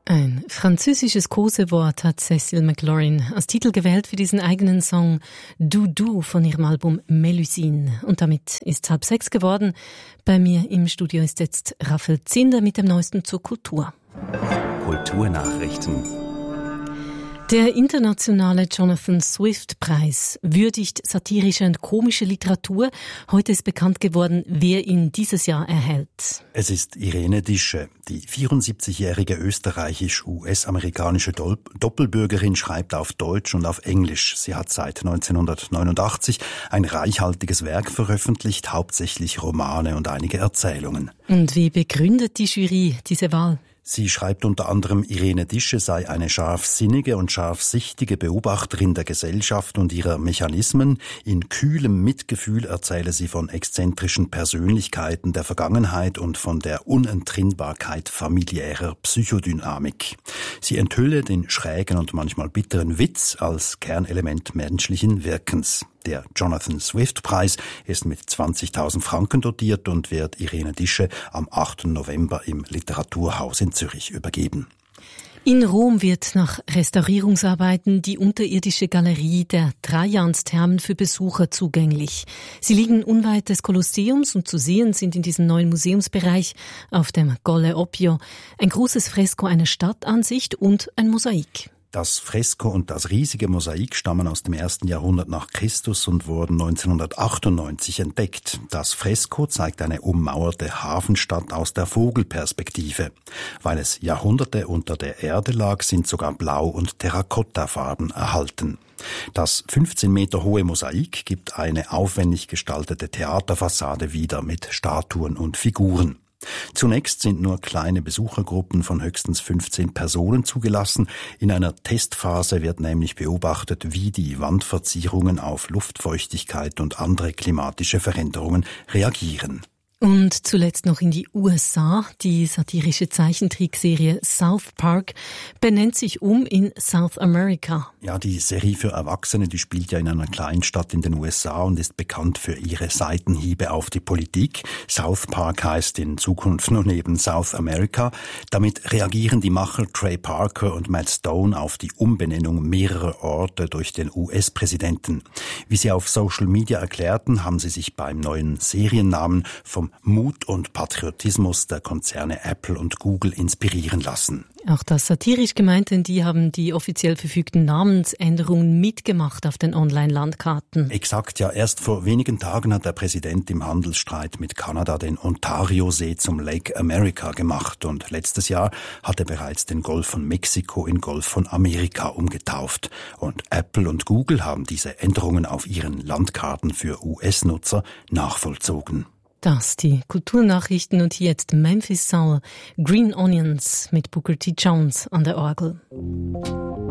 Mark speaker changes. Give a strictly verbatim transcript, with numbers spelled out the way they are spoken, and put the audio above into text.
Speaker 1: Ein französisches Kosewort hat Cécile McLaurin als Titel gewählt für diesen eigenen Song Doudou von ihrem Album Mélusine. Und damit ist es halb sechs geworden. Bei mir im Studio ist jetzt Raphael Zinder mit dem Neuesten zur Kultur.
Speaker 2: Kulturnachrichten.
Speaker 1: Der internationale Jonathan Swift-Preis würdigt satirische und komische Literatur. Heute ist bekannt geworden, wer ihn dieses Jahr erhält.
Speaker 2: Es ist Irene Dische. Die vierundsiebzigjährige österreichisch-U S-amerikanische Doppelbürgerin schreibt auf Deutsch und auf Englisch. Sie hat seit neunzehnhundertneunundachtzig ein reichhaltiges Werk veröffentlicht, hauptsächlich Romane und einige Erzählungen.
Speaker 1: Und wie begründet die Jury diese Wahl?
Speaker 2: Sie schreibt unter anderem, Irene Dische sei eine scharfsinnige und scharfsichtige Beobachterin der Gesellschaft und ihrer Mechanismen. In kühlem Mitgefühl erzähle sie von exzentrischen Persönlichkeiten der Vergangenheit und von der Unentrinnbarkeit familiärer Psychodynamik. Sie enthülle den schrägen und manchmal bitteren Witz als Kernelement menschlichen Wirkens. Der Jonathan Swift-Preis ist mit zwanzigtausend Franken dotiert und wird Irene Dische am achten November im Literaturhaus in Zürich übergeben.
Speaker 1: In Rom wird nach Restaurierungsarbeiten die unterirdische Galerie der Trajansthermen für Besucher zugänglich. Sie liegen unweit des Kolosseums und zu sehen sind in diesem neuen Museumsbereich auf dem Colle Oppio ein großes Fresko einer Stadtansicht und ein Mosaik.
Speaker 2: Das Fresko und das riesige Mosaik stammen aus dem ersten Jahrhundert nach Christus und wurden neunzehnhundertachtundneunzig entdeckt. Das Fresko zeigt eine ummauerte Hafenstadt aus der Vogelperspektive. Weil es Jahrhunderte unter der Erde lag, sind sogar Blau- und Terrakottafarben erhalten. Das fünfzehn Meter hohe Mosaik gibt eine aufwendig gestaltete Theaterfassade wieder mit Statuen und Figuren. Zunächst sind nur kleine Besuchergruppen von höchstens fünfzehn Personen zugelassen. In einer Testphase wird nämlich beobachtet, wie die Wandverzierungen auf Luftfeuchtigkeit und andere klimatische Veränderungen reagieren.
Speaker 1: Und zuletzt noch in die U S A. Die satirische Zeichentrickserie South Park benennt sich um in South America.
Speaker 2: Ja, die Serie für Erwachsene, die spielt ja in einer Kleinstadt in den U S A und ist bekannt für ihre Seitenhiebe auf die Politik. South Park heißt in Zukunft nun eben South America. Damit reagieren die Macher Trey Parker und Matt Stone auf die Umbenennung mehrerer Orte durch den U S-Präsidenten. Wie sie auf Social Media erklärten, haben sie sich beim neuen Seriennamen vom Mut und Patriotismus der Konzerne Apple und Google inspirieren lassen.
Speaker 1: Auch das satirisch gemeint, denn die haben die offiziell verfügten Namensänderungen mitgemacht auf den Online-Landkarten.
Speaker 2: Exakt, ja. Erst vor wenigen Tagen hat der Präsident im Handelsstreit mit Kanada den Ontario-See zum Lake America gemacht und letztes Jahr hat er bereits den Golf von Mexiko in Golf von Amerika umgetauft. Und Apple und Google haben diese Änderungen auf ihren Landkarten für U S-Nutzer nachvollzogen.
Speaker 1: Das, die Kulturnachrichten und hier jetzt Memphis Soul, Green Onions mit Booker T. Jones an der Orgel.